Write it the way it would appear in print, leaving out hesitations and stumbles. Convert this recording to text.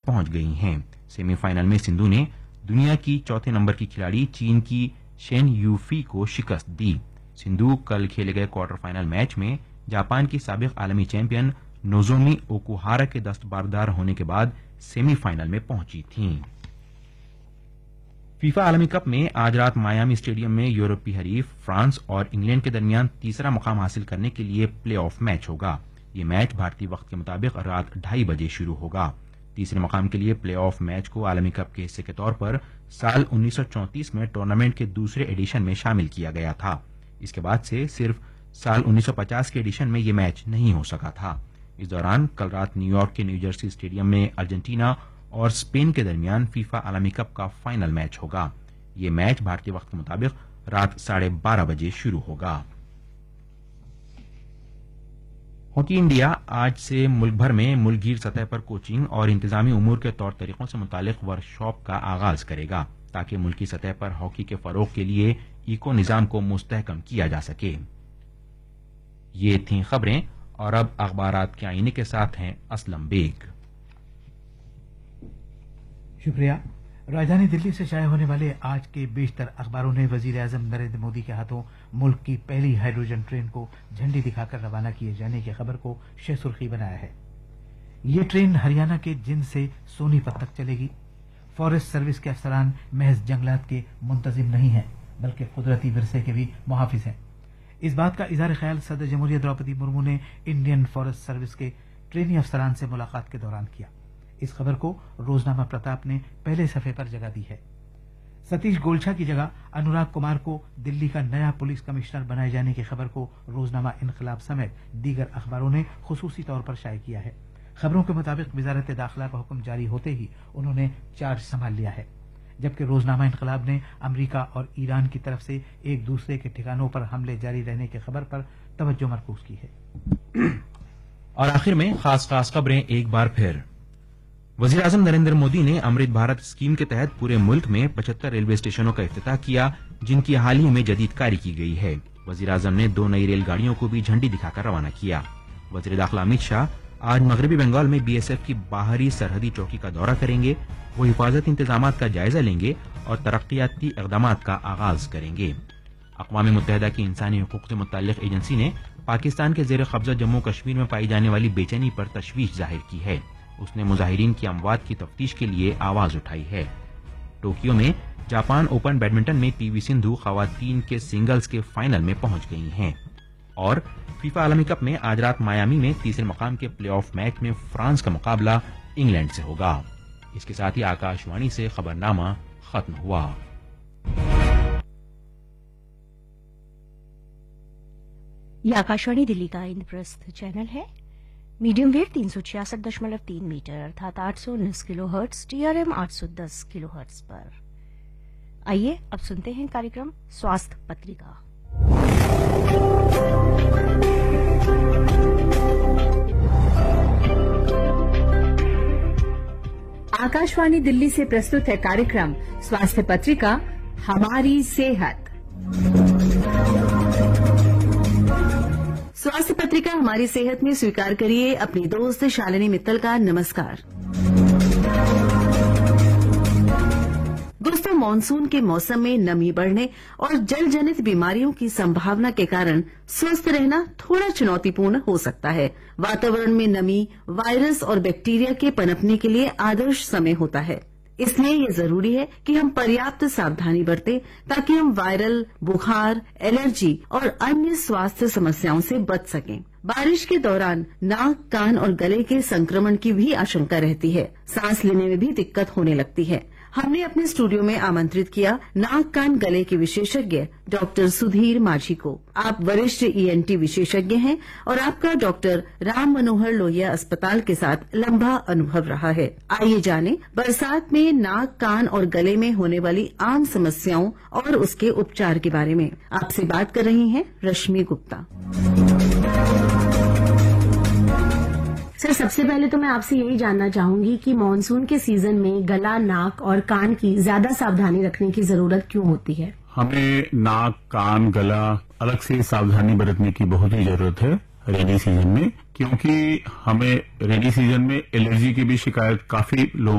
पहुंच गई हैं। सेमीफाइनल में सिंधु ने दुनिया की चौथे नंबर की खिलाड़ी चीन की शेन यूफी को शिकस्त दी। सिंधु कल खेले गए क्वार्टर फाइनल मैच में जापान की साबिक आलमी चैंपियन नोजोमी ओकुहारा के दस्तबरदार होने के बाद सेमीफाइनल में पहुंची थीं। फीफा आलमी कप में आज रात मायामी स्टेडियम में यूरोपीय हरीफ फ्रांस और इंग्लैंड के दरमियान तीसरा मुकाम हासिल करने के लिए प्ले ऑफ मैच होगा। ये मैच भारतीय वक्त के मुताबिक रात 2:30 बजे शुरू होगा। तीसरे मुकाम के लिए प्ले ऑफ मैच को आलमी कप के हिस्से के तौर पर साल 1934 में टूर्नामेंट के दूसरे एडिशन में शामिल किया गया था। इसके बाद से सिर्फ साल 1950 के एडिशन में ये मैच नहीं हो सका था। इस दौरान कल रात न्यूयॉर्क के न्यूजर्सी स्टेडियम में अर्जेंटीना और स्पेन के दरमियान फीफा आलमी कप का फाइनल मैच होगा। ये मैच भारतीय वक्त के मुताबिक रात 12:30 बजे शुरू होगा। हॉकी इंडिया आज से मुल्क भर में मुल्कगीर सतह पर कोचिंग और इंतजामी उमूर के तौर तरीकों से मुतालिक वर्कशॉप का आगाज करेगा ताकि मुल्की सतह पर हॉकी के फरोग के लिए इको निजाम को मुस्तहकम किया जा सके। ये थीं खबरें और अब अखबारात के आईने के साथ हैं असलम बेग। शुक्रिया। राजधानी दिल्ली से शाये होने वाले आज के बेशतर अखबारों ने वजीर आजम नरेंद्र मोदी के हाथों मुल्क की पहली हाइड्रोजन ट्रेन को झंडी दिखाकर रवाना किए जाने की खबर को शह सुर्खी बनाया है। ये ट्रेन हरियाणा के जिंद से सोनीपत तक चलेगी। फॉरेस्ट सर्विस के अफसरान महज जंगलात के मुंतजिम नहीं हैं बल्कि कुदरती विरसे के भी मुहाफिज हैं। इस बात का इजहार ख्याल सदर जमहूरियत द्रौपदी मुर्मू ने इंडियन फॉरेस्ट सर्विस के ट्रेनी अफसरान से मुलाकात के दौरान किया। इस खबर को रोजनामा प्रताप ने पहले सफे पर जगह दी है। सतीश गोलछा की जगह अनुराग कुमार को दिल्ली का नया पुलिस कमिश्नर बनाए जाने की खबर को रोजनामा इनकलाब समेत दीगर अखबारों ने खुसूसी तौर पर शाये किया है। खबरों के मुताबिक वजारत दाखिला का हुक्म जारी होते ही उन्होंने चार्ज संभाल लिया है, जबकि रोजनामा इनकलाब ने अमरीका और ईरान की तरफ से एक दूसरे के ठिकानों पर हमले जारी रहने की खबर पर तवज्जो मरकूज की है। और आखिर में खास खबरें एक बार फिर। वजीर आजम नरेंद्र मोदी ने अमृत भारत स्कीम के तहत पूरे मुल्क में 75 रेलवे स्टेशनों का इफ्तिताह किया, जिनकी हाल ही में जदीद कारी की गई है। वजीर आजम ने 2 नई रेलगाड़ियों को भी झंडी दिखाकर रवाना किया। वजीर दाखिला अमित शाह आज मगरबी बंगाल में बीएसएफ की बाहरी सरहदी चौकी का दौरा करेंगे। वो हिफाजत इंतजामात का जायजा लेंगे और तरक्याती इक़दामात का आगाज करेंगे। अक़वाम मुत्तहिदा की इंसानी हुकूक़ से मुतल्लिक़ एजेंसी ने पाकिस्तान के ज़ेर कब्ज़ा जम्मू कश्मीर में पाई जाने वाली बेचैनी पर तशवीश जाहिर की है। उसने मुजाहिरीन की अमवात की तफ्तीश के लिए आवाज उठाई है। टोक्यो में जापान ओपन बैडमिंटन में पीवी सिंधु खवातीन के सिंगल्स के फाइनल में पहुंच गई हैं। और फीफा आलमी कप में आज रात मायामी में तीसरे मकाम के प्ले ऑफ मैच में फ्रांस का मुकाबला इंग्लैंड से होगा। इसके साथ ही आकाशवाणी से खबरनामा खत्म हुआ। यह आकाशवाणी दिल्ली का इंद्रप्रस्थ चैनल है। मीडियम वेव 366.3 मीटर अर्थात 819 kilo hertz, TRM 810 kilo hertz पर। आइए अब सुनते हैं कार्यक्रम स्वास्थ्य पत्रिका। आकाशवाणी दिल्ली से प्रस्तुत है कार्यक्रम स्वास्थ्य पत्रिका हमारी सेहत। स्वास्थ्य पत्रिका हमारी सेहत में स्वीकार करिए अपनी दोस्त शालिनी मित्तल का नमस्कार। दोस्तों, मानसून के मौसम में नमी बढ़ने और जल जनित बीमारियों की संभावना के कारण स्वस्थ रहना थोड़ा चुनौतीपूर्ण हो सकता है। वातावरण में नमी वायरस और बैक्टीरिया के पनपने के लिए आदर्श समय होता है। इसलिए ये जरूरी है कि हम पर्याप्त सावधानी बरतें ताकि हम वायरल, बुखार, एलर्जी और अन्य स्वास्थ्य समस्याओं से बच सकें। बारिश के दौरान नाक, कान और गले के संक्रमण की भी आशंका रहती है। सांस लेने में भी दिक्कत होने लगती है। हमने अपने स्टूडियो में आमंत्रित किया नाक, कान, गले के विशेषज्ञ डॉक्टर सुधीर माझी को। आप वरिष्ठ ENT विशेषज्ञ हैं और आपका डॉक्टर राम मनोहर लोहिया अस्पताल के साथ लंबा अनुभव रहा है। आइए जानें बरसात में नाक, कान और गले में होने वाली आम समस्याओं और उसके उपचार के बारे में। आपसे बात कर रही हैं रश्मि गुप्ता। सर, सबसे पहले तो मैं आपसे यही जानना चाहूंगी कि मानसून के सीजन में गला, नाक और कान की ज्यादा सावधानी रखने की जरूरत क्यों होती है? हमें नाक, कान, गला अलग से सावधानी बरतने की बहुत ही जरूरत है रेनी सीजन में, क्योंकि हमें रेनी सीजन में एलर्जी की भी शिकायत काफी लोगों